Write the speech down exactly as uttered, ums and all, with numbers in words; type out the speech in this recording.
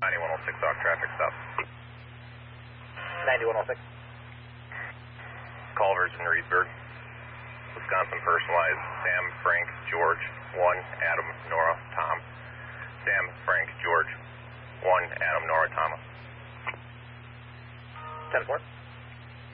ninety-one oh six Hawk traffic stop. ninety-one oh six. Culver's in Reedsburg. Wisconsin personalized. Sam, Frank, George, one, Adam, Nora, Tom. Sam, Frank, George, one, Adam, Nora, Thomas. ten four.